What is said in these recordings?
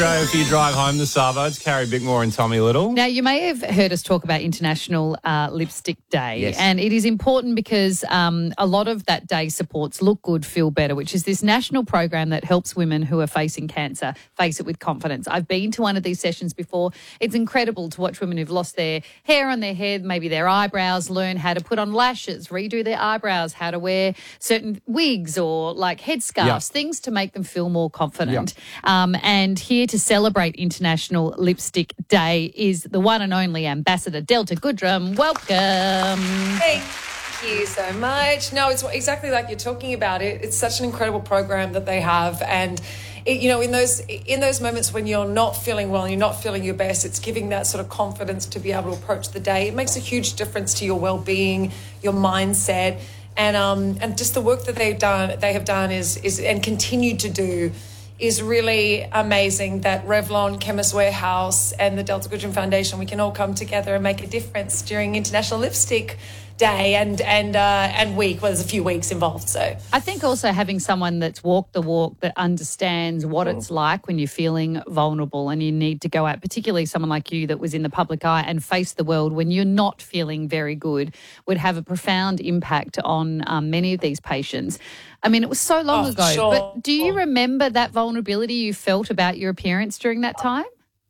If you drive home the Savo, it's Carrie Bickmore and Tommy Little. Now, you may have heard us talk about International Lipstick Day. Yes. And it is important because a lot of that day supports Look Good, Feel Better, which is this national program that helps women who are facing cancer face it with confidence. I've been to one of these sessions before. It's incredible to watch women who've lost their hair on their head, maybe their eyebrows, learn how to put on lashes, redo their eyebrows, how to wear certain wigs or like headscarves, things to make them feel more confident. And here to celebrate International Lipstick Day is the one and only Ambassador Delta Goodrum. Welcome. Thank you so much. No, it's exactly like you're talking about it. It's such an incredible program that they have, and in those moments when you're not feeling well and you're not feeling your best, it's giving that sort of confidence to be able to approach the day. It makes a huge difference to your well-being, your mindset, and just the work that they have done is and continue to do is really amazing. That Revlon, Chemist Warehouse and the Delta Goodrum Foundation, we can all come together and make a difference during International Lipstick Day and week. Well, there's a few weeks involved. So I think also having someone that's walked the walk, that understands what it's like when you're feeling vulnerable and you need to go out, particularly someone like you that was in the public eye and face the world when you're not feeling very good, would have a profound impact on many of these patients. I mean, it was so long ago, sure. but do you remember that vulnerability you felt about your appearance during that time?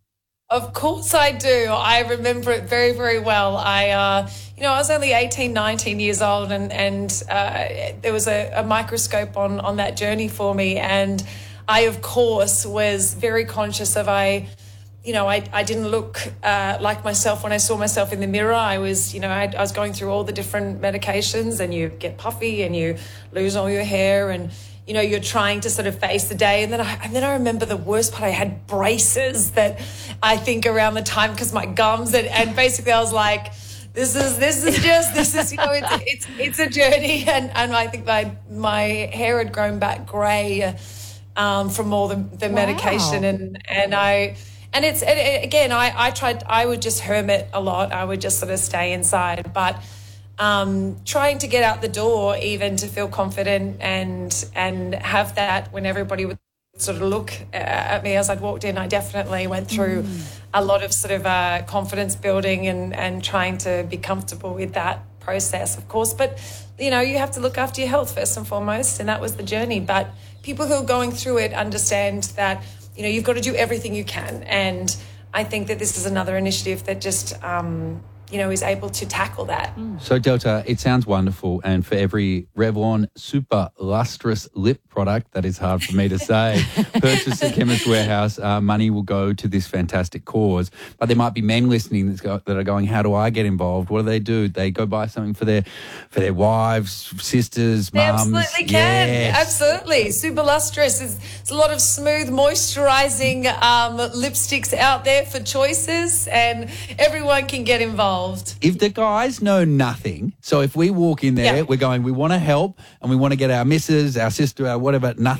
Of course I do. I remember it very, very well. I was only 18, 19 years old and there was a microscope on that journey for me. And I, of course, was very conscious of I didn't look like myself when I saw myself in the mirror. I was going through all the different medications, and you get puffy and you lose all your hair, and you're trying to sort of face the day. And then I remember the worst part. I had braces that I think around the time because my gums and basically I was like, it's a journey. And I think my hair had grown back grey from all the medication I would just hermit a lot. I would just sort of stay inside, but trying to get out the door even to feel confident and have that when everybody would sort of look at me as I'd walked in. I definitely went through a lot of sort of confidence building and trying to be comfortable with that process, of course. But, you have to look after your health first and foremost, and that was the journey. But people who are going through it understand that, you've got to do everything you can. And I think that this is another initiative that just is able to tackle that. So, Delta, it sounds wonderful. And for every Revlon Super Lustrous Lip product, that is hard for me to say, purchase at Chemist Warehouse, money will go to this fantastic cause. But there might be men listening that are going, how do I get involved? What do? They go buy something for their wives, sisters, they mums? They absolutely can. Yes. Absolutely. Super Lustrous. There's a lot of smooth, moisturising lipsticks out there for choices, and everyone can get involved. If the guys know nothing, so if we walk in there, we're going, we want to help and we want to get our missus, our sister, our whatever, nothing.